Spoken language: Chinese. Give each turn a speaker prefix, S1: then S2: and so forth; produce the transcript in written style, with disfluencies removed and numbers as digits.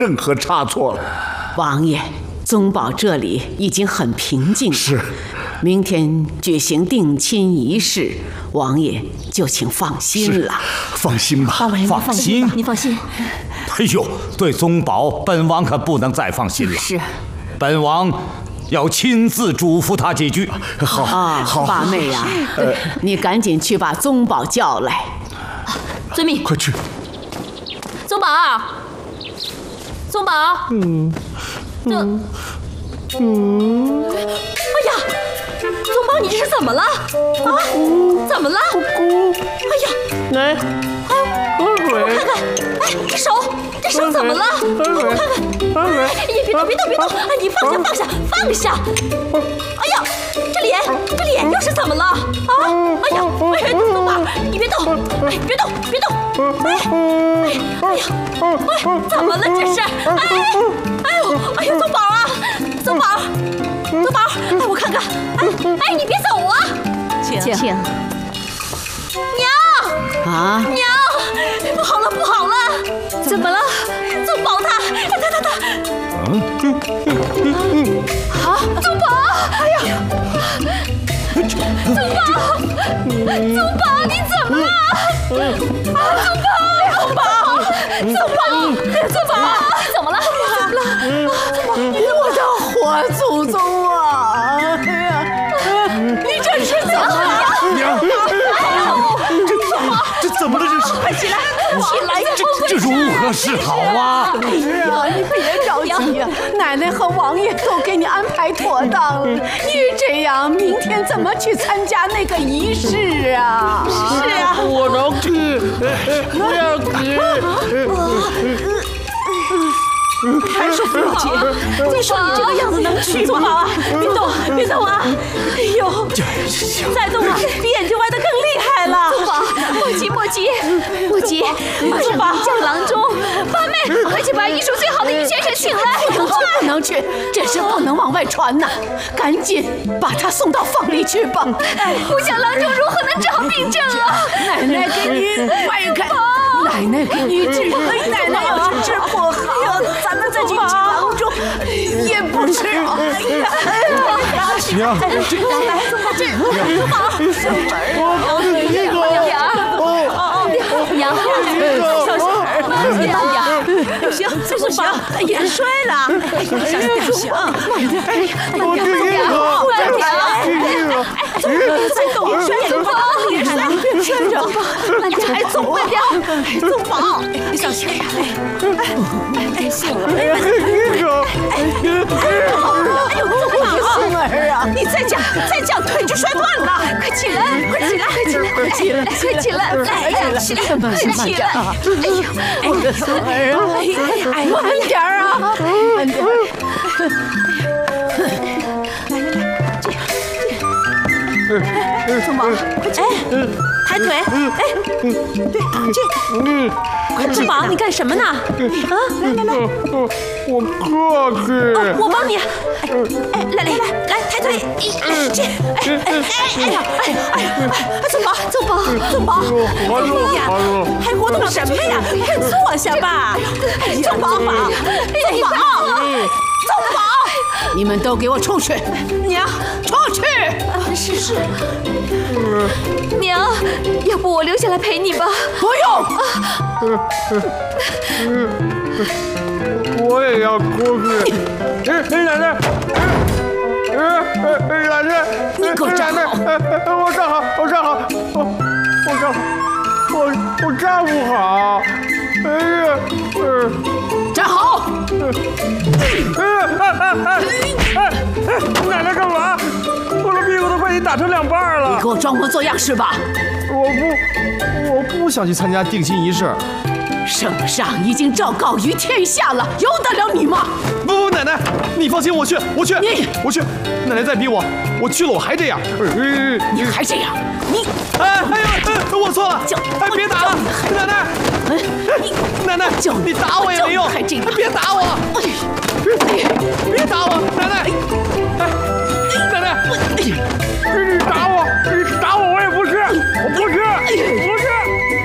S1: 任何差错了。
S2: 王爷，宗保这里已经很平静了。
S1: 是，
S2: 明天举行定亲仪式，王爷就请放心了。
S1: 放心吧，
S3: 放心，你放心。
S4: 哎呦，对宗保，本王可不能再放心了。
S3: 是，
S4: 本王要亲自嘱咐他几句。
S1: 好，好，
S2: 八妹呀，你赶紧去把宗保叫来。
S3: 遵命。
S1: 快去。
S3: 宗保，宗保。哎呀，宗保，你这是怎么了？啊，怎么了？哎呀，
S5: 来，喝水。
S3: 我看看，哎，这手怎么了？我看看。哎，别动，哎，你放下。哎呀，这脸又是怎么了？啊，哎呀，宗保，你别动，哎，别动。哎呀，怎么了这是？哎呦，宗保啊，宗保，哎，我看看，哎，你别走啊！
S2: 请。
S3: 娘，不好了，怎么了？宗保他，啊，宗保，哎呀，宗保，你怎么了？宗保，你怎么了？
S2: 我的活祖宗啊！哎呀，你这是怎么了？
S1: 娘，这怎么了？这是？
S3: 快起来！
S4: 这如何是好啊？
S2: 哎呀，你别着急呀，奶奶和王爷都给你安排妥当了。你这样，明天怎么去参加那个仪式啊？是啊，
S5: 我能去，不要急。
S2: 还是不要紧。你说你这个样子能去吗？宗保啊，别动啊！哎呦，再动啊，比眼睛歪得更厉害了。
S3: 宗保，莫急，马上迎将郎中。八妹，快去把医术最好的于先生请来。
S2: 不能去，这事不能往外传呐！赶紧把他送到房里去吧。
S3: 不想郎中如何能治好病症啊？
S2: 奶奶给你快开，奶奶给你治，奶奶要是治不好，咱们再去请郎中也不治好。
S1: 娘，
S3: 娘，小心点儿，
S2: 行，不行，也摔了。哎呀，行，慢点，
S5: 我这
S2: 再动也摔，也摔，别摔着，慢点，哎，走慢点，宗保，小心点，哎，杏儿，哎呦，宗保，杏儿啊，你再这样腿就摔断了，快起来，来，起来，慢点啊，哎呦，我的杏儿啊，哎，慢点啊，慢点。宗保，快起，抬腿，哎，对，这，宗保，你干什么呢？啊，来，
S5: 我客气。
S2: 我帮你，哎，来，抬腿，这，哎呀，宗保，哎呀，还活动什么呀？快坐下吧，宗保，你们都给我出去！娘，出去！
S3: 是，娘，要不我留下来陪你吧？
S2: 不用。
S5: 我也要出去。奶奶，
S2: 你给我站好！
S5: 我站不好。哎呀，
S2: 站好！
S5: 奶奶干嘛？我的屁股都快给你打成两半了。
S2: 你给我装模作样是吧？
S6: 我不想去参加定亲仪式。
S2: 圣上已经昭告于天下了，由得了你吗？
S6: 不，奶奶，你放心，我去。我去。奶奶再逼我去了我还这样。
S2: 你还这样？你
S6: 哎呦，我错了！哎，别打了，奶奶！奶奶，你打我也没用，别打我！别打我，奶奶！